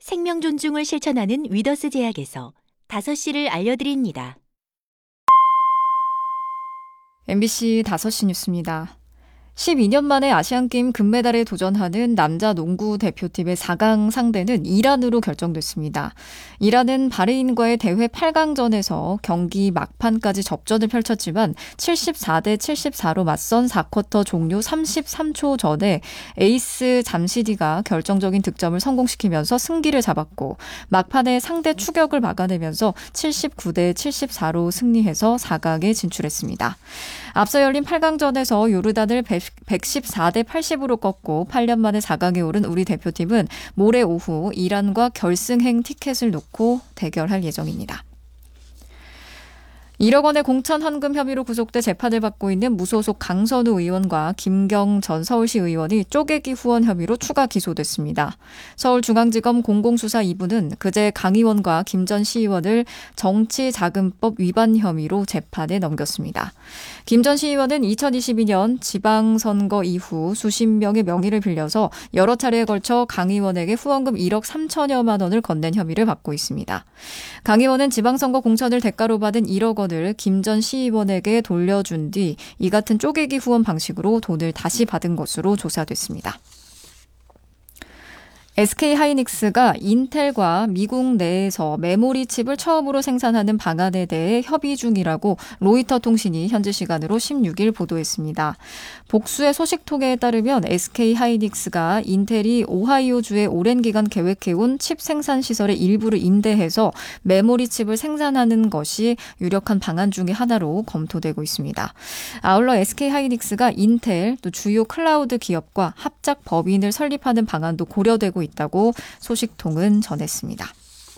생명 존중을 실천하는 위더스 제약에서 5시를 알려드립니다. MBC 5시 뉴스입니다. 12년 만에 아시안게임 금메달에 도전하는 남자 농구 대표팀의 4강 상대는 이란으로 결정됐습니다. 이란은 바레인과의 대회 8강전에서 경기 막판까지 접전을 펼쳤지만 74대 74로 맞선 4쿼터 종료 33초 전에 에이스 잠시디가 결정적인 득점을 성공시키면서 승기를 잡았고 막판에 상대 추격을 막아내면서 79대 74로 승리해서 4강에 진출했습니다. 앞서 열린 8강전에서 요르단을 114대 80으로 꺾고 8년 만에 4강에 오른 우리 대표팀은 모레 오후 이란과 결승행 티켓을 놓고 대결할 예정입니다. 1억 원의 공천 헌금 혐의로 구속돼 재판을 받고 있는 무소속 강선우 의원과 김경 전 서울시 의원이 쪼개기 후원 혐의로 추가 기소됐습니다. 서울중앙지검 공공수사 2부는 그제 강 의원과 김 전 시의원을 정치자금법 위반 혐의로 재판에 넘겼습니다. 김 전 시의원은 2022년 지방선거 이후 수십 명의 명의를 빌려서 여러 차례에 걸쳐 강 의원에게 후원금 1억 3천여만 원을 건넨 혐의를 받고 있습니다. 강 의원은 지방선거 공천을 대가로 받은 1억 원을 김 전 시의원에게 돌려준 뒤 이 같은 쪼개기 후원 방식으로 돈을 다시 받은 것으로 조사됐습니다. SK하이닉스가 인텔과 미국 내에서 메모리 칩을 처음으로 생산하는 방안에 대해 협의 중이라고 로이터 통신이 현지 시간으로 16일 보도했습니다. 복수의 소식통에 따르면 SK하이닉스가 인텔이 오하이오주에 오랜 기간 계획해온 칩 생산 시설의 일부를 임대해서 메모리 칩을 생산하는 것이 유력한 방안 중의 하나로 검토되고 있습니다. 아울러 SK하이닉스가 인텔 또 주요 클라우드 기업과 합작 법인을 설립하는 방안도 고려되고 있다고 소식통은 전했습니다.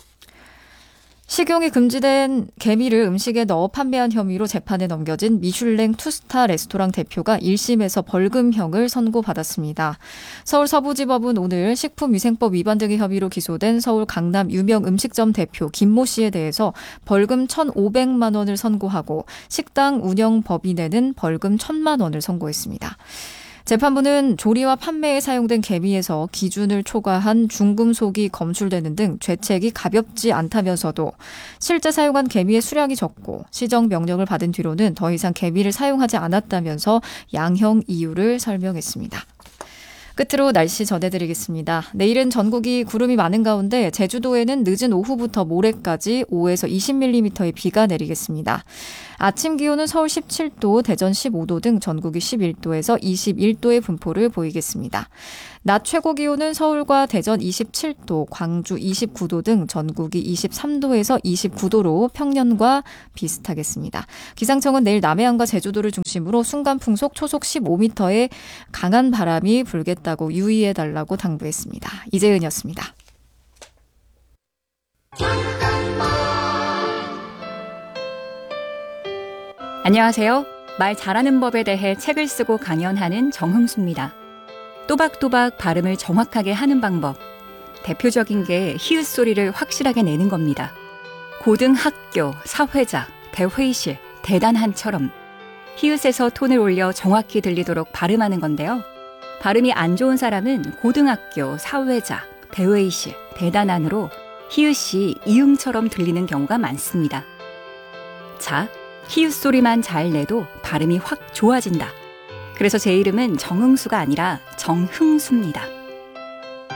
식용이 금지된 개미를 음식에 넣어 판매한 혐의로 재판에 넘겨진 미슐랭 투스타 레스토랑 대표가 1심에서 벌금형을 선고받았습니다. 서울 서부지법은 오늘 식품위생법 위반 등의 혐의로 기소된 서울 강남 유명 음식점 대표 김모 씨에 대해서 벌금 1,500만 원을 선고하고 식당 운영 법인에는 벌금 1,000만 원을 선고했습니다. 재판부는 조리와 판매에 사용된 개미에서 기준을 초과한 중금속이 검출되는 등 죄책이 가볍지 않다면서도 실제 사용한 개미의 수량이 적고 시정 명령을 받은 뒤로는 더 이상 개미를 사용하지 않았다면서 양형 이유를 설명했습니다. 끝으로 날씨 전해드리겠습니다. 내일은 전국이 구름이 많은 가운데 제주도에는 늦은 오후부터 모레까지 5에서 20mm의 비가 내리겠습니다. 아침 기온은 서울 17도, 대전 15도 등 전국이 11도에서 21도의 분포를 보이겠습니다. 낮 최고 기온은 서울과 대전 27도, 광주 29도 등 전국이 23도에서 29도로 평년과 비슷하겠습니다. 기상청은 내일 남해안과 제주도를 중심으로 순간풍속 초속 15m의 강한 바람이 불겠다고 유의해달라고 당부했습니다. 이재은이었습니다. 안녕하세요. 말 잘하는 법에 대해 책을 쓰고 강연하는 정흥수입니다. 또박또박 발음을 정확하게 하는 방법. 대표적인 게 히읗 소리를 확실하게 내는 겁니다. 고등학교, 사회자, 대회의실, 대단한처럼 히읗에서 톤을 올려 정확히 들리도록 발음하는 건데요. 발음이 안 좋은 사람은 고등학교, 사회자, 대회의실, 대단한으로 히읗이 이응처럼 들리는 경우가 많습니다. 자, 히읗 소리만 잘 내도 발음이 확 좋아진다. 그래서 제 이름은 정흥수가 아니라 정흥수입니다.